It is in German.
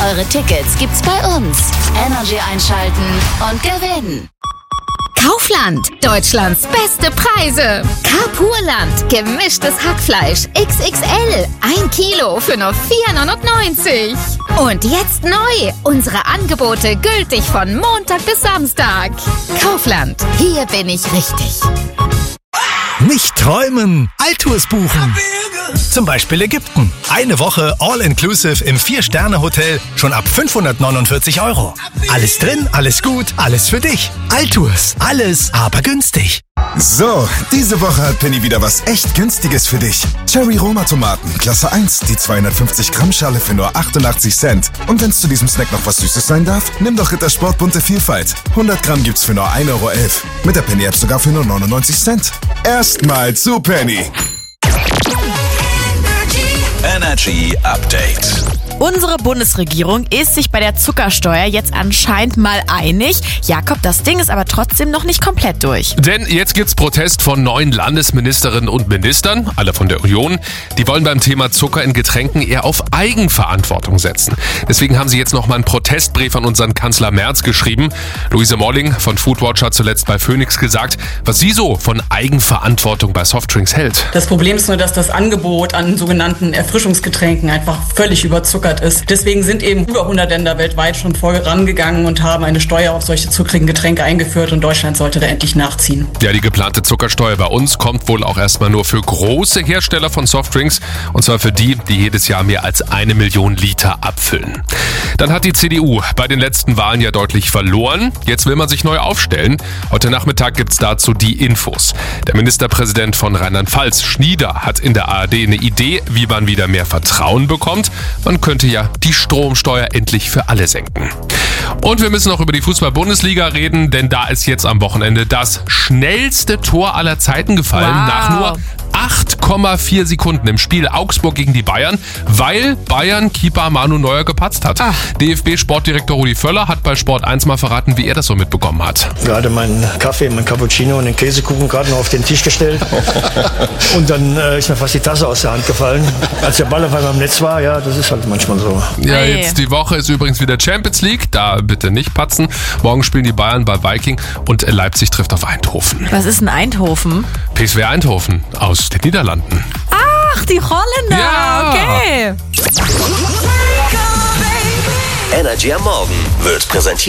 Eure Tickets gibt's bei uns. Energy einschalten und gewinnen. Kaufland, Deutschlands beste Preise. Carpurland, gemischtes Hackfleisch XXL, 1 Kilo für nur 4,99 €. Und jetzt neu, unsere Angebote gültig von Montag bis Samstag. Kaufland, hier bin ich richtig. Nicht träumen, Altours buchen. Zum Beispiel Ägypten. Eine Woche All-Inclusive im 4-Sterne-Hotel schon ab 549 €. Alles drin, alles gut, alles für dich. Altours, alles aber günstig. So, diese Woche hat Penny wieder was echt Günstiges für dich. Cherry Roma Tomaten, Klasse 1, die 250 Gramm Schale für nur 88 Cent. Und wenn's zu diesem Snack noch was Süßes sein darf, nimm doch Rittersport bunte Vielfalt. 100 Gramm gibt's für nur 1,11 €. Mit der Penny-App sogar für nur 99 Cent. Erstmal zu Penny. Energy Update. Unsere Bundesregierung ist sich bei der Zuckersteuer jetzt anscheinend mal einig. Jakob, das Ding ist aber trotzdem noch nicht komplett durch. Denn jetzt gibt's Protest von 9 Landesministerinnen und Ministern, alle von der Union. Die wollen beim Thema Zucker in Getränken eher auf Eigenverantwortung setzen. Deswegen haben sie jetzt nochmal einen Protestbrief an unseren Kanzler Merz geschrieben. Luise Morling von Foodwatch hat zuletzt bei Phoenix gesagt, was sie so von Eigenverantwortung bei Softdrinks hält. Das Problem ist nur, dass das Angebot an sogenannten Erfrischungsgetränken einfach völlig überzuckert ist. Deswegen sind eben über 100 Länder weltweit schon vorangegangen und haben eine Steuer auf solche zuckrigen Getränke eingeführt und Deutschland sollte da endlich nachziehen. Ja, die geplante Zuckersteuer bei uns kommt wohl auch erstmal nur für große Hersteller von Softdrinks und zwar für die, die jedes Jahr mehr als 1 Million Liter abfüllen. Dann hat die CDU bei den letzten Wahlen ja deutlich verloren. Jetzt will man sich neu aufstellen. Heute Nachmittag gibt's dazu die Infos. Der Ministerpräsident von Rheinland-Pfalz, Schnieder, hat in der ARD eine Idee, wie man wieder mehr Vertrauen bekommt. Man könnte ja die Stromsteuer endlich für alle senken. Und wir müssen noch über die Fußball-Bundesliga reden, denn da ist jetzt am Wochenende das schnellste Tor aller Zeiten gefallen, nach nur 8,4 Sekunden im Spiel Augsburg gegen die Bayern, weil Bayern-Keeper Manu Neuer gepatzt hat. DFB-Sportdirektor Rudi Völler hat bei Sport 1 mal verraten, wie er das so mitbekommen hat. Gerade meinen Kaffee, mein Cappuccino und den Käsekuchen gerade noch auf den Tisch gestellt. Und dann ist mir fast die Tasse aus der Hand gefallen. Als der Ball auf einmal im Netz war, ja, das ist halt manchmal so. Ja, jetzt die Woche ist übrigens wieder Champions League, da bitte nicht patzen. Morgen spielen die Bayern bei Viking und Leipzig trifft auf Eindhoven. Was ist denn Eindhoven? PSV Eindhoven aus den Niederlanden. Ach, die Holländer, ja. Okay. Energy am Morgen wird präsentiert